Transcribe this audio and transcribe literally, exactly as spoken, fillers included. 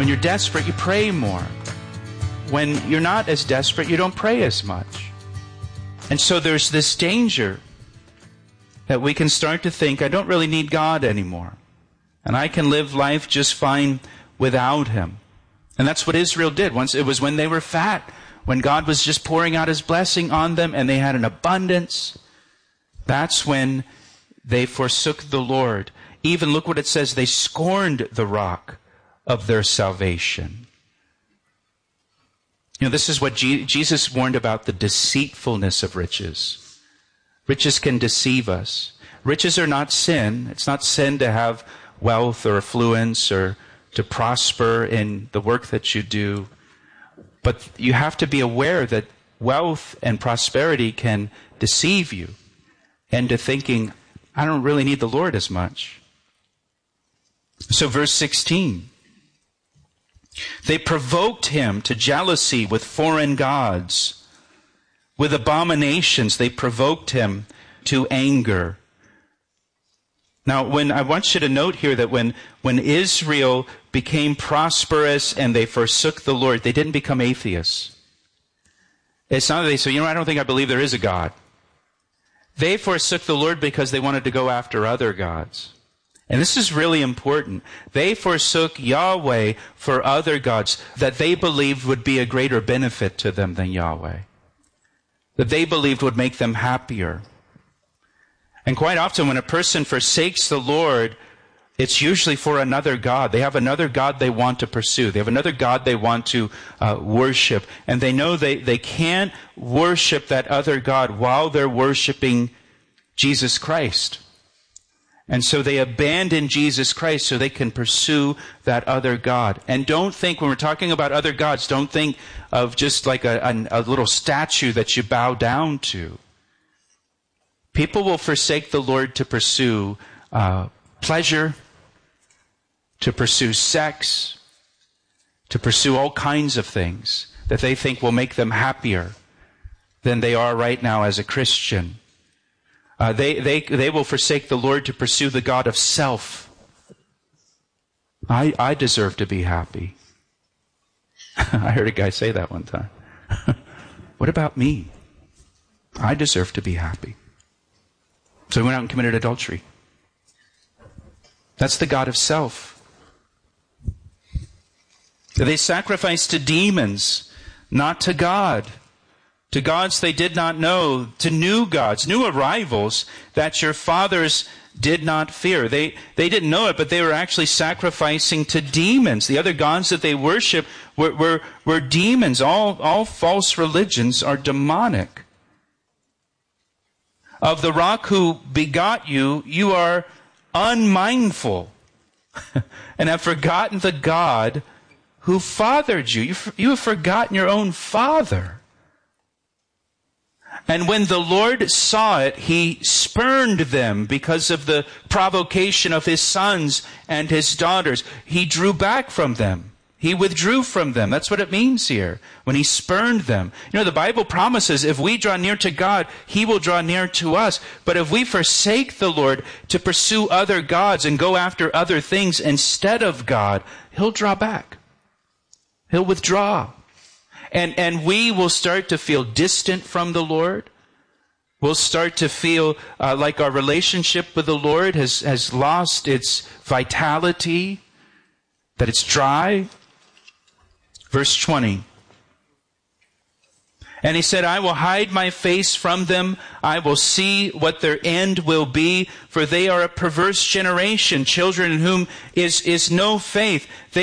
When you're desperate, you pray more. When you're not as desperate, you don't pray as much. And so there's this danger that we can start to think, I don't really need God anymore. And I can live life just fine without Him. And that's what Israel did. Once it was when they were fat, when God was just pouring out His blessing on them and they had an abundance. That's when they forsook the Lord. Even look what it says, they scorned the rock of their salvation. You know, this is what Je- Jesus warned about, the deceitfulness of riches. Riches can deceive us. Riches are not sin. It's not sin to have wealth or affluence or to prosper in the work that you do. But you have to be aware that wealth and prosperity can deceive you into thinking, I don't really need the Lord as much. So verse sixteen. They provoked Him to jealousy with foreign gods. With abominations, they provoked Him to anger. Now, when I want you to note here that when, when Israel became prosperous and they forsook the Lord, they didn't become atheists. It's not that they said, you know, I don't think I believe there is a God. They forsook the Lord because they wanted to go after other gods. And this is really important. They forsook Yahweh for other gods that they believed would be a greater benefit to them than Yahweh. That they believed would make them happier. And quite often when a person forsakes the Lord, it's usually for another god. They have another god they want to pursue. They have another god they want to uh, worship. And they know they, they can't worship that other god while they're worshiping Jesus Christ. And so they abandon Jesus Christ so they can pursue that other god. And don't think, when we're talking about other gods, don't think of just like a, a, a little statue that you bow down to. People will forsake the Lord to pursue uh, pleasure, to pursue sex, to pursue all kinds of things that they think will make them happier than they are right now as a Christian. Uh, they, they, they will forsake the Lord to pursue the God of self. I, I deserve to be happy. I heard a guy say that one time. What about me? I deserve to be happy. So he went out and committed adultery. That's the God of self. They sacrificed to demons, not to God. To gods they did not know, to new gods, new arrivals that your fathers did not fear. They, they didn't know it, but they were actually sacrificing to demons. The other gods that they worship were, were, were demons. All, all false religions are demonic. Of the rock who begot you, you are unmindful and have forgotten the God who fathered you. You, you have forgotten your own father. And when the Lord saw it, He spurned them because of the provocation of His sons and His daughters. He drew back from them. He withdrew from them. That's what it means here, when He spurned them. You know, the Bible promises if we draw near to God, He will draw near to us. But if we forsake the Lord to pursue other gods and go after other things instead of God, He'll draw back. He'll withdraw. And, and we will start to feel distant from the Lord. We'll start to feel uh, like our relationship with the Lord has, has lost its vitality, that it's dry. Verse twenty. And He said, I will hide my face from them. I will see what their end will be. For they are a perverse generation, children in whom is, is no faith. They